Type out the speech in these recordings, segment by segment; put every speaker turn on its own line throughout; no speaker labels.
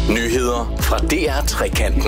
Nyheder fra DR Trekanten.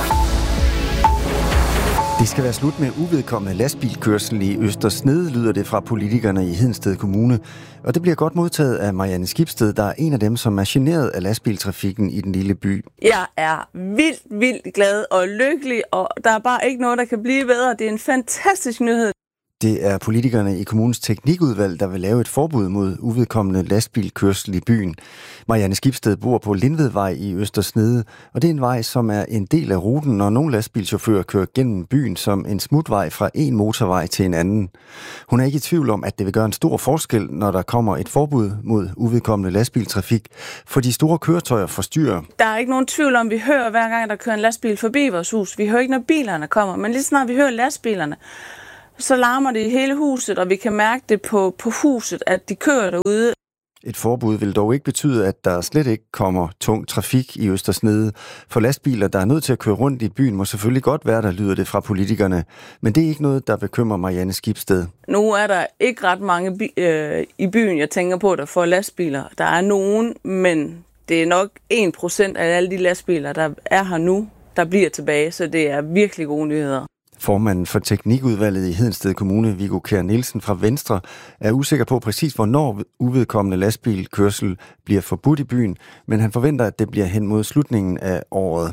Det skal være slut med uvedkommende lastbilkørsel i Øster Snede, lyder det fra politikerne i Hedensted Kommune. Og det bliver godt modtaget af Marianne Skibsted, der er en af dem, som er generet af lastbiltrafikken i den lille by.
Jeg er vildt glad og lykkelig, og der er bare ikke noget, der kan blive bedre. Det er en fantastisk nyhed.
Det er politikerne i kommunens teknikudvalg, der vil lave et forbud mod uvedkommende lastbilkørsel i byen. Marianne Skibsted bor på Lindvedvej i Øster Snede, og det er en vej, som er en del af ruten, når nogle lastbilchauffører kører gennem byen som en smutvej fra en motorvej til en anden. Hun er ikke i tvivl om, at det vil gøre en stor forskel, når der kommer et forbud mod uvedkommende lastbiltrafik, for de store køretøjer forstyrrer.
Der er ikke nogen tvivl om, vi hører hver gang, der kører en lastbil forbi vores hus. Vi hører ikke, når bilerne kommer, men lige snart vi hører lastbilerne, så larmer det i hele huset, og vi kan mærke det på huset, at de kører derude.
Et forbud vil dog ikke betyde, at der slet ikke kommer tung trafik i Øster Snede. For lastbiler, der er nødt til at køre rundt i byen, må selvfølgelig godt være, der lyder det fra politikerne. Men det er ikke noget, der bekymrer Marianne Skibsted.
Nu er der ikke ret mange i byen, jeg tænker på, der får lastbiler. Der er nogen, men det er nok 1% af alle de lastbiler, der er her nu, der bliver tilbage. Så det er virkelig gode nyheder.
Formanden for teknikudvalget i Hedensted Kommune, Viggo Kjær Nielsen fra Venstre, er usikker på præcis, hvornår uvedkommende lastbilkørsel bliver forbudt i byen, men han forventer, at det bliver hen mod slutningen af året.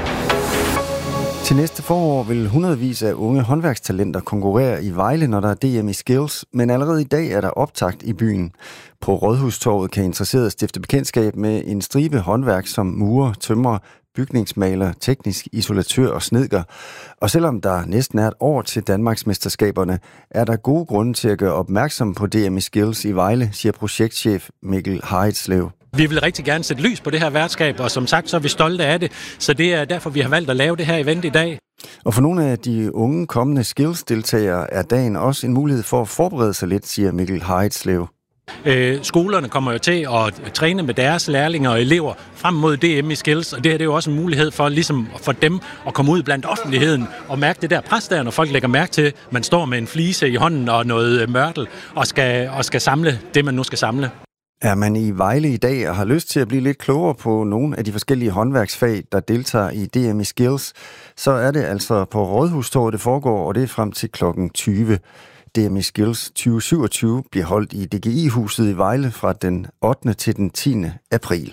Til næste forår vil hundredvis af unge håndværkstalenter konkurrere i Vejle, når der er DM i Skills, men allerede i dag er der optakt i byen. På Rådhustorvet kan interesserede stifte bekendtskab med en stribe håndværk som murer, tømrer, bygningsmaler, teknisk isolatør og snedker. Og selvom der næsten er et år til Danmarksmesterskaberne, er der gode grunde til at gøre opmærksom på DM i Skills i Vejle, siger projektchef Mikkel Haritslev.
Vi vil rigtig gerne sætte lys på det her værtskab, og som sagt, så er vi stolte af det. Så det er derfor, vi har valgt at lave det her event i dag.
Og for nogle af de unge kommende Skills-deltagere er dagen også en mulighed for at forberede sig lidt, siger Mikkel Haritslev.
Skolerne kommer jo til at træne med deres lærlinge og elever frem mod DM i Skills, og det her det er jo også en mulighed for, ligesom for dem at komme ud blandt offentligheden og mærke det der pres der, når folk lægger mærke til, at man står med en flise i hånden og noget mørtel og skal samle det, man nu skal samle.
Er man i Vejle i dag og har lyst til at blive lidt klogere på nogle af de forskellige håndværksfag, der deltager i DM i Skills, så er det altså på Rådhustorvet, det foregår, og det er frem til klokken 20. DM i Skills 2027 bliver holdt i DGI-huset i Vejle fra den 8. til den 10. april.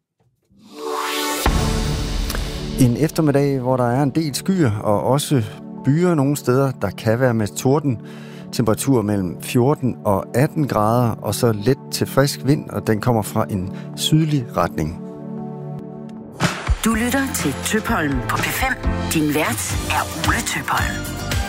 En eftermiddag, hvor der er en del skyer og også byer nogle steder, der kan være med torden. Temperatur mellem 14 og 18 grader, og så let til frisk vind, og den kommer fra en sydlig retning.
Du lytter til Tøpholm på P5. Din vært er Ole Tøpholm.